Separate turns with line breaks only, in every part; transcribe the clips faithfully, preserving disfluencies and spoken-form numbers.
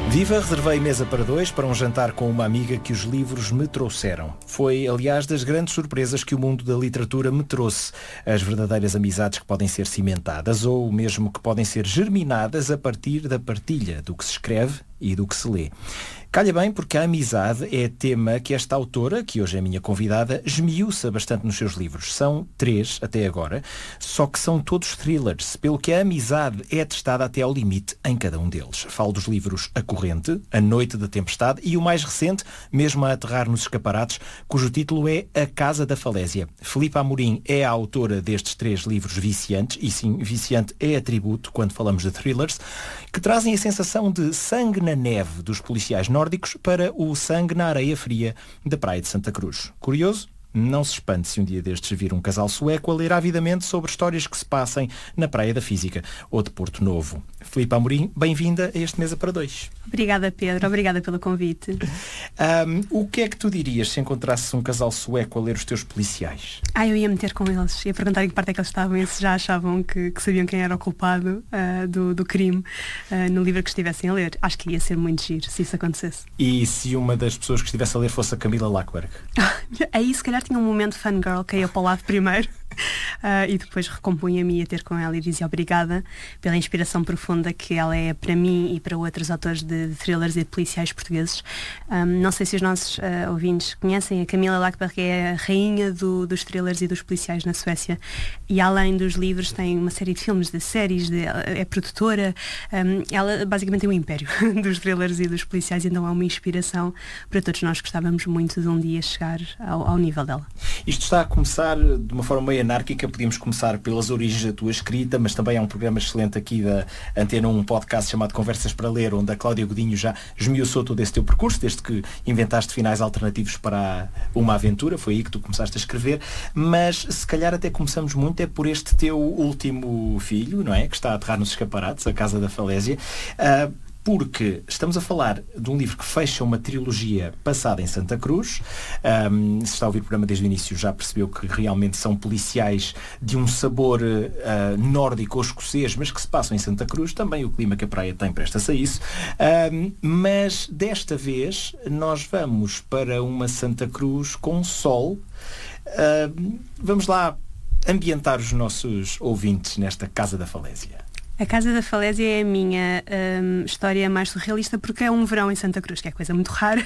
Viva, reservei mesa para dois para um jantar com uma amiga que os livros me trouxeram. Foi, aliás, das grandes surpresas que o mundo da literatura me trouxe. As verdadeiras amizades que podem ser cimentadas ou mesmo que podem ser germinadas a partir da partilha do que se escreve e do que se lê. Calha bem porque a amizade é tema que esta autora, que hoje é minha convidada, esmiuça bastante nos seus livros. São três até agora, só que são todos thrillers, pelo que a amizade é testada até ao limite em cada um deles. Falo dos livros A Corrente, A Noite da Tempestade e o mais recente, mesmo a aterrar nos escaparates, cujo título é A Casa da Falésia. Filipe Amorim é a autora destes três livros viciantes, e sim, viciante é atributo quando falamos de thrillers, que trazem a sensação de sangue na neve dos policiais nórdicos para o sangue na areia fria da Praia de Santa Cruz. Curioso? Não se espante se um dia destes vir um casal sueco a ler avidamente sobre histórias que se passem na Praia da Física ou de Porto Novo. Filipe Amorim, bem-vinda a este Mesa para Dois.
Obrigada, Pedro. Obrigada pelo convite.
Um, o que é que tu dirias se encontrasses um casal sueco a ler os teus policiais?
Ah, eu ia meter com eles. Ia perguntar em que parte é que eles estavam e se já achavam que, que sabiam quem era o culpado uh, do, do crime uh, no livro que estivessem a ler. Acho que ia ser muito giro se isso acontecesse.
E se uma das pessoas que estivesse a ler fosse a Camila Lackberg?
Aí se calhar tinha um momento fangirl que ia para o lado primeiro uh, e depois recompunha-me a ter com ela e dizia obrigada pela inspiração profunda que ela é para mim e para outros autores de, de thrillers e de policiais portugueses. Um, não sei se os nossos uh, ouvintes conhecem, a Camila Lackberg é a rainha do, dos thrillers e dos policiais na Suécia e além dos livros tem uma série de filmes, de séries, de, é produtora, um, ela basicamente tem um império dos thrillers e dos policiais, então é uma inspiração para todos nós que gostávamos muito de um dia chegar ao, ao nível dela.
Isto está a começar de uma forma meio anárquica, podíamos começar pelas origens da tua escrita, mas também há um programa excelente aqui da Antena, um podcast chamado Conversas para Ler, onde a Cláudia Godinho já esmiuçou todo esse teu percurso, desde que inventaste finais alternativos para uma aventura, foi aí que tu começaste a escrever, mas se calhar até começamos muito é por este teu último filho, não é? Que está a aterrar nos escaparates, A Casa da Falésia. Uh, Porque estamos a falar de um livro que fecha uma trilogia passada em Santa Cruz. Um, se está a ouvir o programa desde o início já percebeu que realmente são policiais de um sabor uh, nórdico ou escocês, mas que se passam em Santa Cruz. Também o clima que a praia tem presta-se a isso. Um, mas desta vez nós vamos para uma Santa Cruz com sol. Uh, vamos lá ambientar os nossos ouvintes nesta Casa da Falésia.
A Casa da Falésia é a minha um, história mais surrealista porque é um verão em Santa Cruz, que é coisa muito rara.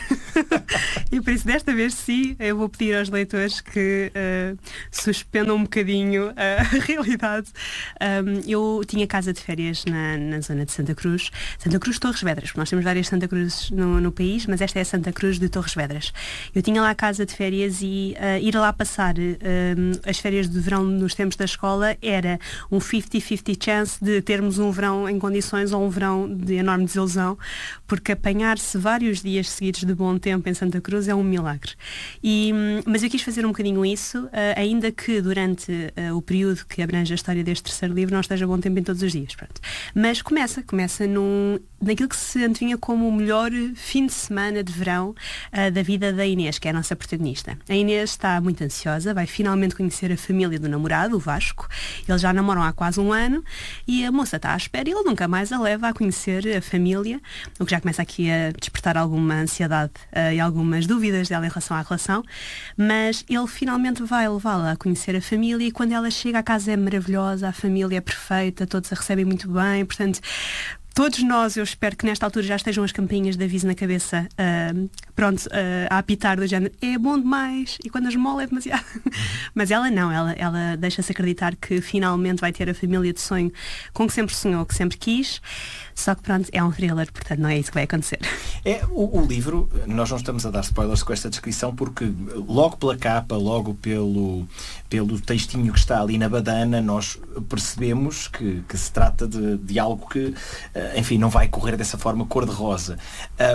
E por isso desta vez sim, eu vou pedir aos leitores que uh, suspendam um bocadinho a realidade. Um, eu tinha casa de férias na, na zona de Santa Cruz. Santa Cruz de Torres Vedras, porque nós temos várias Santa Cruzes no, no país, mas esta é a Santa Cruz de Torres Vedras. Eu tinha lá casa de férias e uh, ir lá passar um, as férias de verão nos tempos da escola era um cinquenta cinquenta chance de ter um verão em condições ou um verão de enorme desilusão, porque apanhar-se vários dias seguidos de bom tempo em Santa Cruz é um milagre. E, mas eu quis fazer um bocadinho isso, uh, ainda que durante uh, o período que abrange a história deste terceiro livro não esteja bom tempo em todos os dias. Pronto. Mas começa, começa num, naquilo que se adivinha como o melhor fim de semana de verão uh, da vida da Inês, que é a nossa protagonista. A Inês está muito ansiosa, vai finalmente conhecer a família do namorado, o Vasco. Eles já namoram há quase um ano e a moça está à espera e ele nunca mais a leva a conhecer a família, o que já começa aqui a despertar alguma ansiedade uh, e algumas dúvidas dela em relação à relação, mas ele finalmente vai levá-la a conhecer a família e quando ela chega, a casa é maravilhosa, a família é perfeita, todos a recebem muito bem, portanto todos nós, eu espero que nesta altura já estejam as campainhas de aviso na cabeça, uh, pronto, uh, a apitar do género, é bom demais, e quando a esmola é demasiado. Mas ela não, ela, ela deixa-se acreditar que finalmente vai ter a família de sonho com que sempre sonhou, que sempre quis, só que pronto, é um thriller, portanto não é isso que vai acontecer.
É, o, o livro, nós não estamos a dar spoilers com esta descrição, porque logo pela capa, logo pelo, pelo textinho que está ali na badana, nós percebemos que, que se trata de, de algo que, enfim, não vai correr dessa forma cor-de-rosa. Uh,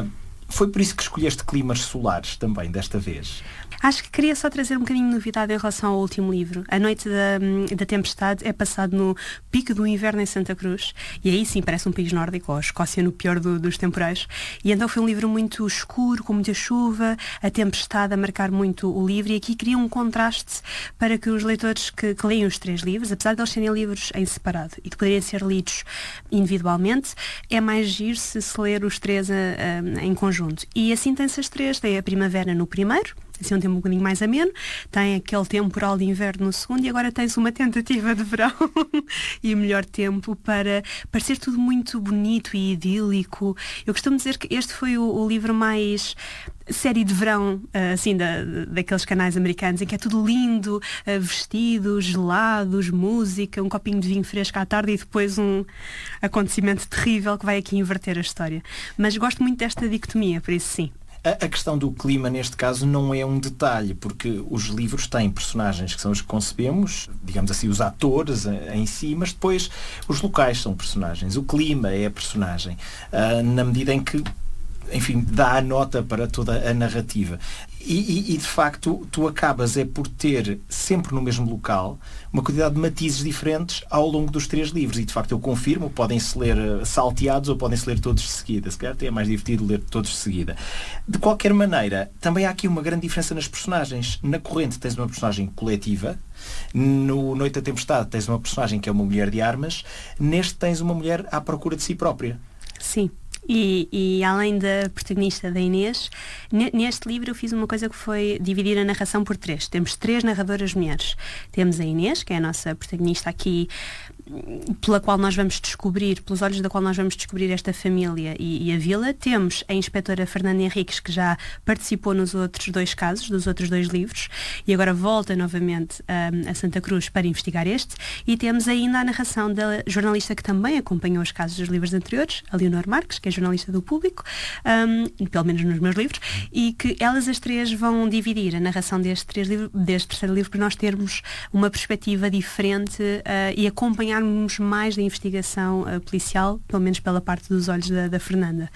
Foi por isso que escolheste climas solares também, desta vez?
Acho que queria só trazer um bocadinho de novidade em relação ao último livro. A Noite da, da Tempestade é passado no pico do inverno em Santa Cruz, e aí sim parece um país nórdico, ou a Escócia no pior do, dos temporais. E então foi um livro muito escuro, com muita chuva, a tempestade a marcar muito o livro, e aqui cria um contraste para que os leitores que, que leem os três livros, apesar de eles serem livros em separado e de poderem ser lidos individualmente, é mais giro se se ler os três a, a, em conjunto. E assim tem-se as três, tem a primavera no primeiro, assim um tempo um bocadinho mais ameno, tem aquele temporal de inverno no segundo, e agora tens uma tentativa de verão e melhor tempo para parecer tudo muito bonito e idílico. Eu costumo dizer que este foi o, o livro mais série de verão, assim, da, daqueles canais americanos, em que é tudo lindo, vestidos, gelados, música, um copinho de vinho fresco à tarde e depois um acontecimento terrível que vai aqui inverter a história. Mas gosto muito desta dicotomia, por isso sim.
A questão do clima, neste caso, não é um detalhe, porque os livros têm personagens que são os que concebemos, digamos assim, os atores em si, mas depois os locais são personagens, o clima é a personagem, na medida em que, enfim, dá a nota para toda a narrativa. E, e, e, de facto, tu acabas é por ter, sempre no mesmo local, uma quantidade de matizes diferentes ao longo dos três livros. E, de facto, eu confirmo, podem-se ler salteados ou podem-se ler todos de seguida. Se calhar até é mais divertido ler todos de seguida. De qualquer maneira, também há aqui uma grande diferença nas personagens. Na Corrente tens uma personagem coletiva, no Noite da Tempestade tens uma personagem que é uma mulher de armas, neste tens uma mulher à procura de si própria.
Sim. E, e além da protagonista da Inês, neste livro eu fiz uma coisa que foi dividir a narração por três. Temos três narradoras mulheres. Temos a Inês, que é a nossa protagonista aqui, pela qual nós vamos descobrir, pelos olhos da qual nós vamos descobrir esta família e, e a vila. Temos a inspetora Fernanda Henriques, que já participou nos outros dois casos, dos outros dois livros, e agora volta novamente um, a Santa Cruz para investigar este. E temos ainda a narração da jornalista que também acompanhou os casos dos livros anteriores, a Leonor Marques, que é jornalista do Público, um, pelo menos nos meus livros, e que elas as três vão dividir a narração deste, três livro, deste terceiro livro para nós termos uma perspectiva diferente uh, e acompanharmos mais da investigação uh, policial, pelo menos pela parte dos olhos da, da Fernanda.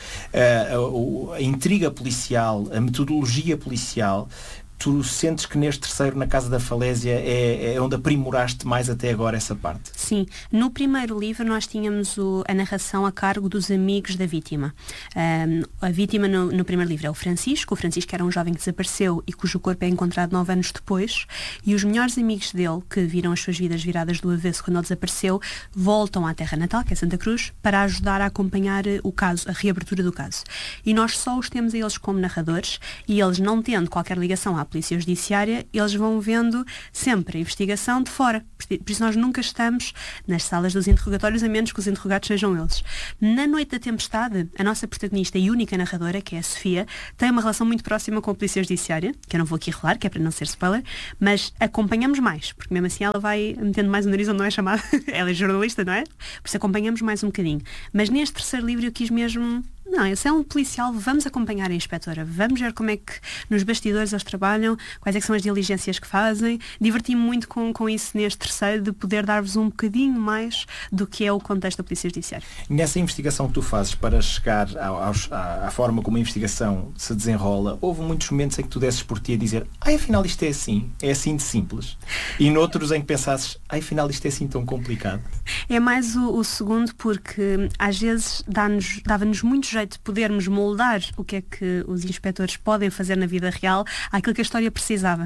Uh, a, a intriga policial, a metodologia policial, tu sentes que neste terceiro, na Casa da Falésia, é, é onde aprimoraste mais até agora essa parte?
Sim. No primeiro livro nós tínhamos o, a narração a cargo dos amigos da vítima. Um, a vítima no, no primeiro livro é o Francisco. O Francisco era um jovem que desapareceu e cujo corpo é encontrado nove anos depois. E os melhores amigos dele, que viram as suas vidas viradas do avesso quando ele desapareceu, voltam à terra natal, que é Santa Cruz, para ajudar a acompanhar o caso, a reabertura do caso. E nós só os temos a eles como narradores, e eles, não tendo qualquer ligação à Polícia Judiciária, eles vão vendo sempre a investigação de fora. Por isso nós nunca estamos nas salas dos interrogatórios, a menos que os interrogados sejam eles. Na Noite da Tempestade, a nossa protagonista e única narradora, que é a Sofia, tem uma relação muito próxima com a Polícia Judiciária, que eu não vou aqui revelar, que é para não ser spoiler, mas acompanhamos mais, porque mesmo assim ela vai metendo mais o nariz onde não é chamada. Ela é jornalista, não é? Por isso acompanhamos mais um bocadinho. Mas neste terceiro livro eu quis mesmo... Não, esse é um policial, vamos acompanhar a inspetora, vamos ver como é que nos bastidores eles trabalham, quais é que são as diligências que fazem. Diverti-me muito com, com isso neste terceiro, de poder dar-vos um bocadinho mais do que é o contexto da Polícia Judiciária.
Nessa investigação que tu fazes para chegar aos, à, à forma como a investigação se desenrola, houve muitos momentos em que tu desses por ti a dizer, ai, afinal isto é assim, é assim de simples. E noutros em que pensasses, ai, afinal isto é assim tão complicado.
É mais o, o segundo, porque às vezes dá-nos, dava-nos muito jeito de podermos moldar o que é que os inspectores podem fazer na vida real àquilo que a história precisava.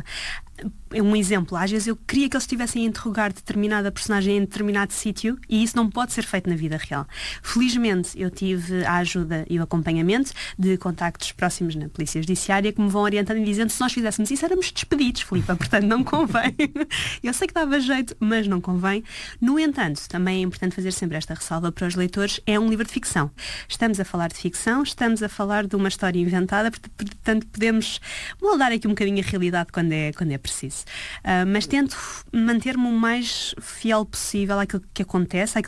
Um exemplo, às vezes eu queria que eles estivessem a interrogar determinada personagem em determinado sítio, e isso não pode ser feito na vida real. Felizmente eu tive a ajuda e o acompanhamento de contactos próximos na Polícia Judiciária que me vão orientando e dizendo, se nós fizéssemos isso éramos despedidos, Filipa, portanto não convém. Eu sei que dava jeito, mas não convém. No entanto, também é importante fazer sempre esta ressalva para os leitores, é um livro de ficção. Estamos a falar de ficção, estamos a falar de uma história inventada, portanto podemos moldar aqui um bocadinho a realidade quando é, quando é preciso. Uh, mas tento manter-me o mais fiel possível àquilo que acontece, àquilo,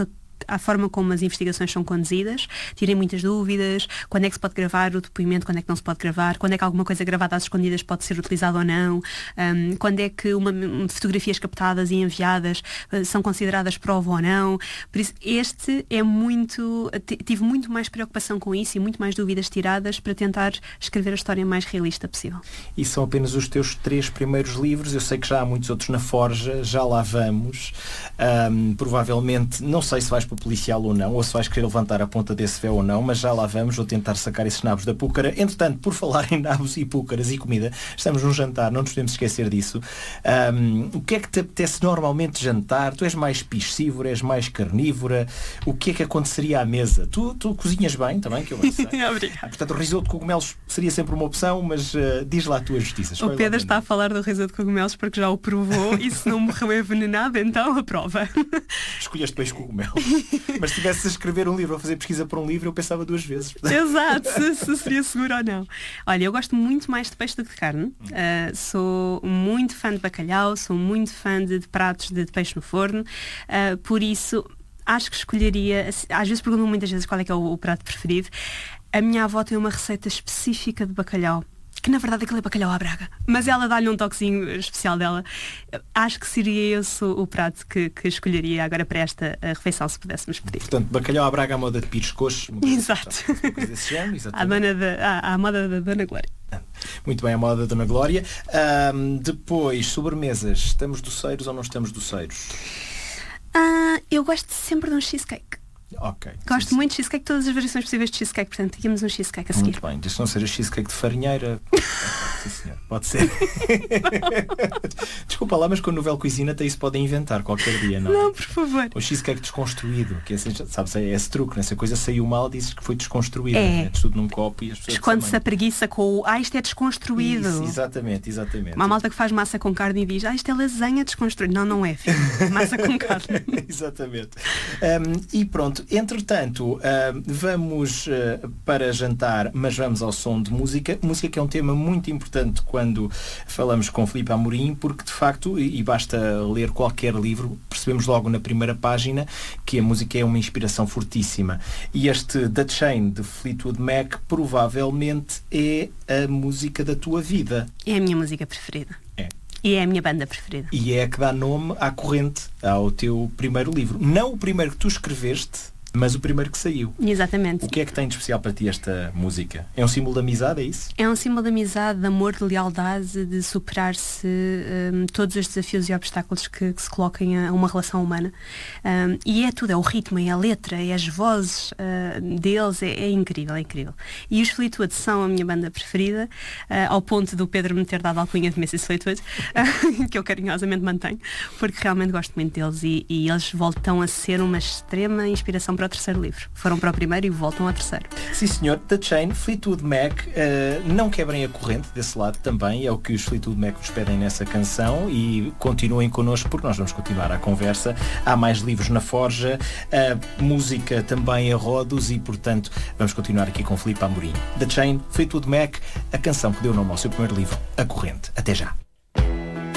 à forma como as investigações são conduzidas, tirem muitas dúvidas, quando é que se pode gravar o depoimento, quando é que não se pode gravar, quando é que alguma coisa gravada às escondidas pode ser utilizada ou não, um, quando é que uma, fotografias captadas e enviadas uh, são consideradas prova ou não. Por isso, este é muito... Tive muito mais preocupação com isso e muito mais dúvidas tiradas para tentar escrever a história mais realista possível.
E são apenas os teus três primeiros livros. Eu sei que já há muitos outros na forja, já lá vamos. Um, provavelmente, não sei se vais para o policial ou não, ou se vais querer levantar a ponta desse véu ou não, mas já lá vamos. Vou tentar sacar esses nabos da púcara. Entretanto, por falar em nabos e púcaras e comida, estamos num jantar, não nos podemos esquecer disso. Um, o que é que te apetece normalmente jantar? Tu és mais piscívora, és mais carnívora? O que é que aconteceria à mesa? Tu, tu cozinhas bem também, que eu bem sei.
Obrigada.
Portanto, o risoto de cogumelos seria sempre uma opção, mas uh, diz lá a tua justiça.
O Pedro está a falar do risoto de cogumelos porque já o provou e se não morreu envenenado, então aprova.
Escolheste peixe cogumelo. Mas se tivesse a escrever um livro ou fazer pesquisa para um livro, eu pensava duas vezes.
Exato, se, se seria seguro ou não. Olha, eu gosto muito mais de peixe do que de carne. Uh, sou muito fã de bacalhau, sou muito fã de, de pratos de, de peixe no forno. Uh, por isso, acho que escolheria... Às vezes perguntam muitas vezes qual é que é o, o prato preferido. A minha avó tem uma receita específica de bacalhau, que na verdade aquele é bacalhau à Braga, mas ela dá-lhe um toquezinho especial dela. Acho que seria esse o, o prato que, que escolheria agora para esta refeição, se pudéssemos pedir.
Portanto, bacalhau à Braga à moda de pires coxos.
Exato.
À,
à, à moda da Dona Glória.
Muito bem, a moda da Dona Glória. Um, depois, sobremesas. Estamos doceiros ou não estamos doceiros?
Uh, eu gosto sempre de um cheesecake.
Okay,
Gosto
sim, sim.
muito de cheesecake, todas as variações possíveis de cheesecake, portanto, tínhamos um cheesecake a seguir.
Muito bem, desde que não seja cheesecake de farinheira. Sim, senhor. Pode ser. Desculpa lá, mas com o Nouvelle Cuisine até isso podem inventar qualquer dia, não é?
Não, por favor.
O cheesecake desconstruído, que é, sabes, é esse truque, nessa coisa saiu mal, dizes que foi desconstruído.
É.
Metes tudo num copo e as pessoas
esconde-se a preguiça com o ah, isto é desconstruído.
Isso, exatamente, exatamente.
Uma malta que faz massa com carne e diz, ah, isto é lasanha desconstruída. Não, não é, filho. Massa com carne.
Exatamente. Um, e pronto, entretanto, uh, vamos uh, para jantar, mas vamos ao som de música. Música que é um tema muito importante quando falamos com Filipe Amorim, porque de facto, e, e basta ler qualquer livro, percebemos logo na primeira página que a música é uma inspiração fortíssima. E este The Chain de Fleetwood Mac provavelmente é a música da tua vida.
É a minha música preferida.
É.
E é a minha banda preferida.
E é a que dá nome à corrente, ao teu primeiro livro. Não o primeiro que tu escreveste, mas o primeiro que saiu.
Exatamente.
O que é que tem de especial para ti esta música? É um símbolo de amizade, é isso?
É um símbolo de amizade, de amor, de lealdade, de superar-se um, todos os desafios e obstáculos que, que se colocam a uma relação humana. Um, e é tudo, é o ritmo, é a letra, é as vozes uh, deles, é, é incrível, é incrível. E os Fleetwood são a minha banda preferida, uh, ao ponto do Pedro me ter dado a alcunha de missus Fleetwood, uh, que eu carinhosamente mantenho, porque realmente gosto muito deles e, e eles voltam a ser uma extrema inspiração para o terceiro livro. Foram para o primeiro e voltam ao terceiro.
Sim, senhor. The Chain, Fleetwood Mac, uh, não quebrem a corrente desse lado também, é o que os Fleetwood Mac nos pedem nessa canção e continuem connosco porque nós vamos continuar a conversa. Há mais livros na forja, a música também a rodos e, portanto, vamos continuar aqui com Filipe Amorim. The Chain, Fleetwood Mac, a canção que deu nome ao seu primeiro livro, A Corrente. Até já.